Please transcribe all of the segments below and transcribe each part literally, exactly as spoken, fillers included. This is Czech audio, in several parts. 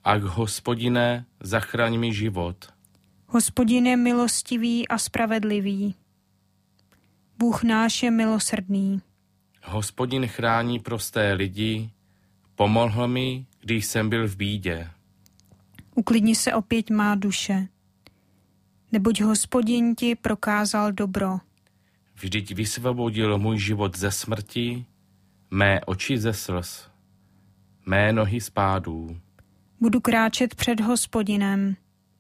Ach, Hospodine, zachraň mi život. Hospodin je milostivý a spravedlivý. Bůh náš je milosrdný. Hospodin chrání prosté lidi, pomohl mi, když jsem byl v bídě. Uklidni se opět má duše, neboť Hospodin ti prokázal dobro. Vždyť vysvobodil můj život ze smrti, mé oči ze slz, mé nohy z pádů. Budu kráčet před Hospodinem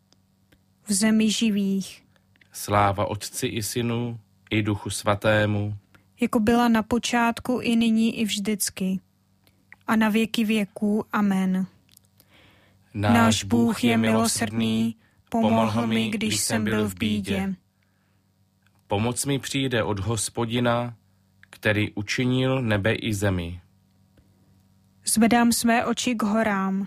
v zemi živých. Sláva Otci i Synu, i Duchu Svatému, jako byla na počátku, i nyní, i vždycky. A na věky věků. Amen. Náš, Náš Bůh je milosrdný, pomohl mi, když jsem byl v bídě. Pomoc mi přijde od Hospodina, který učinil nebe i zemi. Zvedám své oči k horám.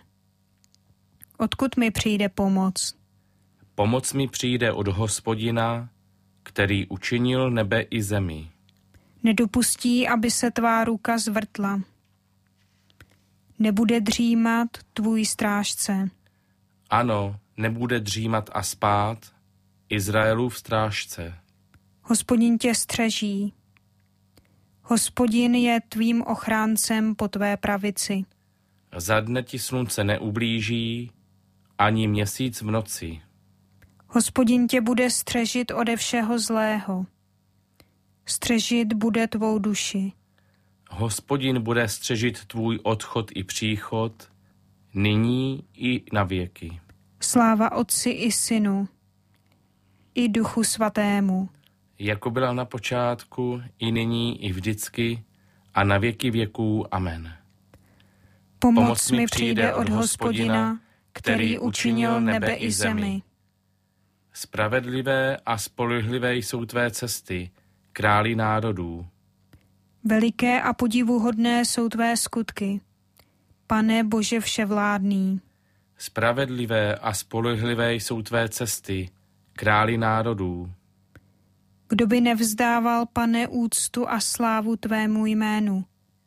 Odkud mi přijde pomoc? Pomoc mi přijde od Hospodina, který učinil nebe i zemi. Nedopustí, aby se tvá ruka zvrtla. Nebude dřímat tvůj strážce. Ano, nebude dřímat a spát Izraelův strážce. Hospodin tě střeží. Hospodin je tvým ochráncem po tvé pravici. Za dne ti slunce neublíží, ani měsíc v noci. Hospodin tě bude střežit ode všeho zlého. Střežit bude tvou duši. Hospodin bude střežit tvůj odchod i příchod, nyní i na věky. Sláva Otci i Synu, i Duchu Svatému. Jako byla na počátku, i nyní, i vždycky, a na věky věků. Amen. Pomoc, Pomoc mi přijde od Hospodina, který učinil nebe i zemi. Spravedlivé a spolehlivé jsou tvé cesty, králi národů. Veliké a podivuhodné jsou tvé skutky, Pane Bože vševládný. Spravedlivé a spolehlivé jsou tvé cesty, králi národů. Kdo by nevzdával, Pane, úctu a slávu tvému jménu?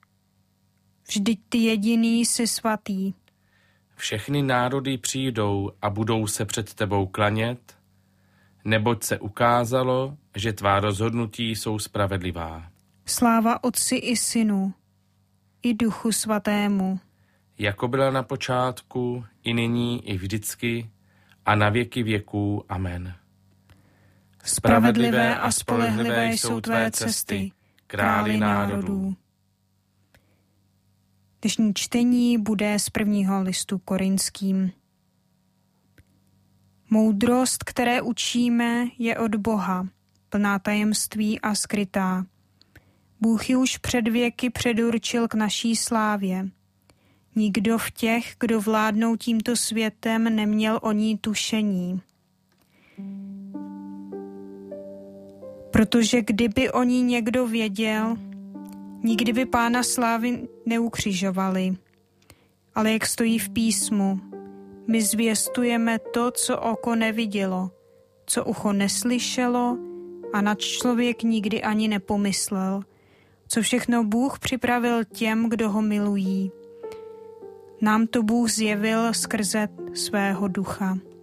Vždyť ty jediný jsi svatý. Všechny národy přijdou a budou se před tebou klanět, neboť se ukázalo, že tvá rozhodnutí jsou spravedlivá. Sláva Otci i Synu, i Duchu Svatému. Jako byla na počátku, i nyní, i vždycky, a na věky věků. Amen. Spravedlivé a spolehlivé jsou tvé cesty, králi národů. Dnešní čtení bude z prvního listu Korinským. Moudrost, které učíme, je od Boha, plná tajemství a skrytá. Bůh ji už před věky předurčil k naší slávě. Nikdo v těch, kdo vládnou tímto světem, neměl o ní tušení. Protože kdyby o ní někdo věděl, nikdy by Pána slávy neukřižovali. Ale jak stojí v písmu, my zvěstujeme to, co oko nevidělo, co ucho neslyšelo a na člověk nikdy ani nepomyslel, co všechno Bůh připravil těm, kdo ho milují. Nám to Bůh zjevil skrze svého ducha.